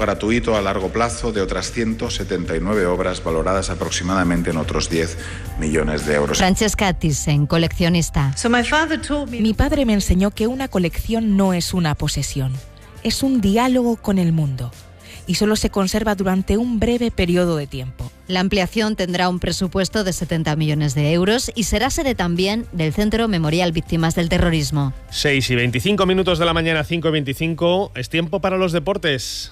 gratuito a largo plazo de otras 179 obras valoradas aproximadamente en otros 10 millones de euros. Francesca Thyssen, coleccionista. Mi padre me enseñó que una colección no es una posesión, es un diálogo con el mundo y solo se conserva durante un breve periodo de tiempo. La ampliación tendrá un presupuesto de 70 millones de euros y será sede también del Centro Memorial Víctimas del Terrorismo. 6:25 de la mañana, 5:25, es tiempo para los deportes.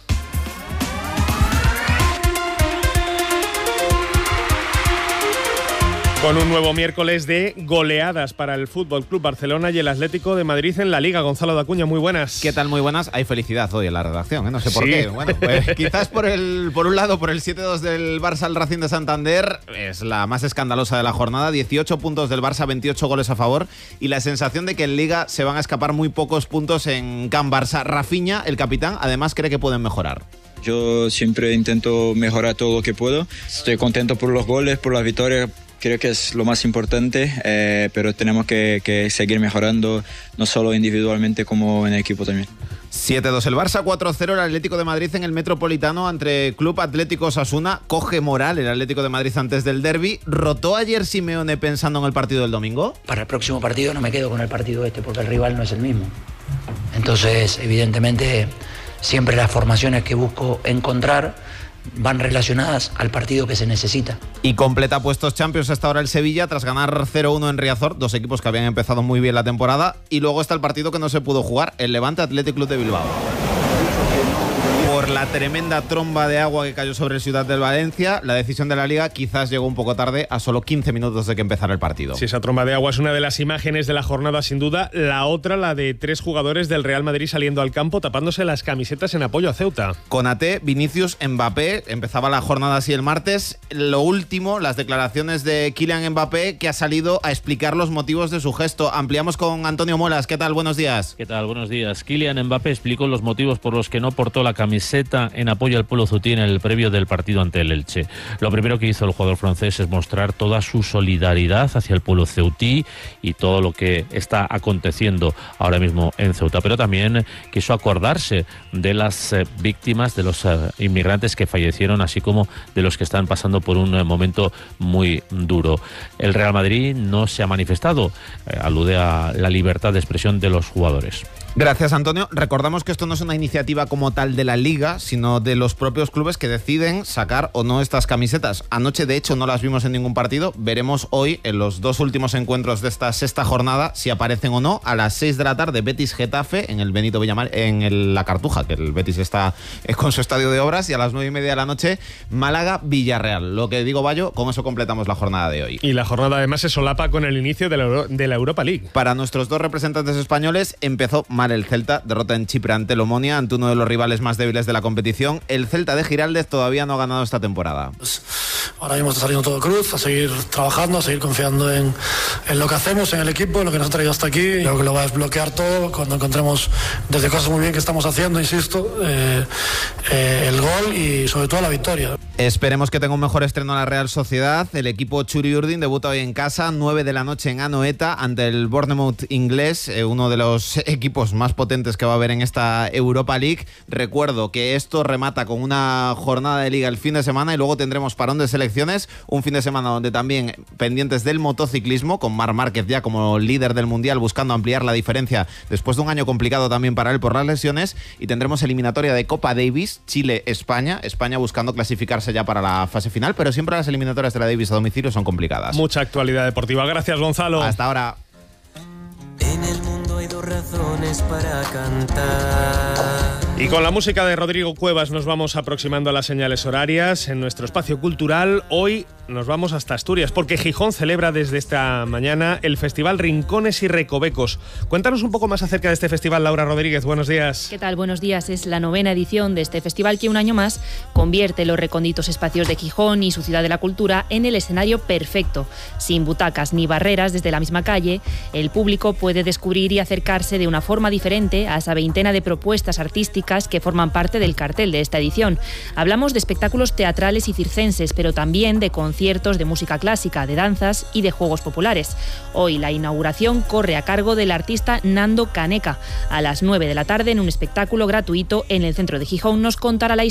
Con un nuevo miércoles de goleadas para el FC Barcelona y el Atlético de Madrid en la Liga. Gonzalo Dacuña, muy buenas. ¿Qué tal? Muy buenas. Hay felicidad hoy en la redacción, ¿eh? No sé por qué. Bueno, pues quizás por un lado, por el 7-2 del Barça al Racing de Santander, es la más escandalosa de la jornada. 18 puntos del Barça, 28 goles a favor y la sensación de que en Liga se van a escapar muy pocos puntos en Can Barça. Rafinha, el capitán, además cree que pueden mejorar. Yo siempre intento mejorar todo lo que puedo. Estoy contento por los goles, por las victorias. Creo que es lo más importante, pero tenemos que seguir mejorando, no solo individualmente como en equipo también. 7-2 el Barça, 4-0 el Atlético de Madrid en el Metropolitano ante Club Atlético Osasuna. Coge moral el Atlético de Madrid antes del derbi. ¿Rotó ayer Simeone pensando en el partido del domingo? Para el próximo partido no me quedo con el partido porque el rival no es el mismo. Entonces, evidentemente, siempre las formaciones que busco encontrar van relacionadas al partido que se necesita. Y completa puestos Champions hasta ahora el Sevilla tras ganar 0-1 en Riazor, dos equipos que habían empezado muy bien la temporada, y luego está el partido que no se pudo jugar, el Levante Athletic Club de Bilbao. Por la tremenda tromba de agua que cayó sobre el Ciudad del Valencia, la decisión de la Liga quizás llegó un poco tarde, a solo 15 minutos de que empezara el partido. Sí, esa tromba de agua es una de las imágenes de la jornada sin duda. La otra, la de 3 jugadores del Real Madrid saliendo al campo tapándose las camisetas en apoyo a Ceuta. Konaté, Vinicius, Mbappé, empezaba la jornada así el martes. Lo último, las declaraciones de Kylian Mbappé, que ha salido a explicar los motivos de su gesto. Ampliamos con Antonio Molas. ¿Qué tal? Buenos días. ¿Qué tal? Buenos días. Kylian Mbappé explicó los motivos por los que no portó la camiseta en apoyo al pueblo ceutí en el previo del partido ante el Elche. Lo primero que hizo el jugador francés es mostrar toda su solidaridad hacia el pueblo ceutí y todo lo que está aconteciendo ahora mismo en Ceuta, pero también quiso acordarse de las víctimas, de los inmigrantes que fallecieron, así como de los que están pasando por un momento muy duro. El Real Madrid no se ha manifestado, alude a la libertad de expresión de los jugadores. Gracias, Antonio. Recordamos que esto no es una iniciativa como tal de la Liga, sino de los propios clubes que deciden sacar o no estas camisetas. Anoche, de hecho, no las vimos en ningún partido. Veremos hoy, en los dos últimos encuentros de esta sexta jornada, si aparecen o no. A las 6 de la tarde, Betis-Getafe, en el Benito Villamarín, en la Cartuja, que el Betis está con su estadio de obras, y a las 9:30 de la noche, Málaga-Villarreal. Lo que digo, Bayo, con eso completamos la jornada de hoy. Y la jornada además se solapa con el inicio de la Europa League. Para nuestros dos representantes españoles, empezó mal el Celta, derrota en Chipre ante el Omonia, ante uno de los rivales más débiles de la competición. El Celta de Giraldez todavía no ha ganado esta temporada. Ahora mismo está saliendo todo cruz, a seguir trabajando, a seguir confiando en lo que hacemos, en el equipo, en lo que nos ha traído hasta aquí. Creo que lo va a desbloquear todo cuando encontremos desde cosas muy bien que estamos haciendo, insisto, el gol y sobre todo la victoria. Esperemos que tenga un mejor estreno la Real Sociedad. El equipo Churi Urdin debuta hoy en casa, 9 de la noche en Anoeta, ante el Bournemouth inglés, uno de los equipos más potentes que va a haber en esta Europa League. Recuerdo que esto remata con una jornada de Liga el fin de semana y luego tendremos parón de selecciones, un fin de semana donde también pendientes del motociclismo, con Marc Márquez ya como líder del Mundial buscando ampliar la diferencia después de un año complicado también para él por las lesiones, y tendremos eliminatoria de Copa Davis, Chile-España, España buscando clasificarse ya para la fase final, pero siempre las eliminatorias de la Davis a domicilio son complicadas. Mucha actualidad deportiva. Gracias, Gonzalo. Hasta ahora. En el mundo hay dos razones para cantar. Y con la música de Rodrigo Cuevas nos vamos aproximando a las señales horarias. En nuestro espacio cultural hoy nos vamos hasta Asturias, porque Gijón celebra desde esta mañana el Festival Rincones y Recovecos. Cuéntanos un poco más acerca de este festival, Laura Rodríguez. Buenos días. ¿Qué tal? Buenos días. Es la 9ª edición de este festival que un año más convierte los recónditos espacios de Gijón y su ciudad de la cultura en el escenario perfecto. Sin butacas ni barreras desde la misma calle, el público puede descubrir y acercarse de una forma diferente a esa veintena de propuestas artísticas que forman parte del cartel de esta edición. Hablamos de espectáculos teatrales y circenses, pero también de conciertos de música clásica, de danzas y de juegos populares. Hoy la inauguración corre a cargo del artista Nando Caneca. A las 9 de la tarde, en un espectáculo gratuito en el centro de Gijón, nos contará la historia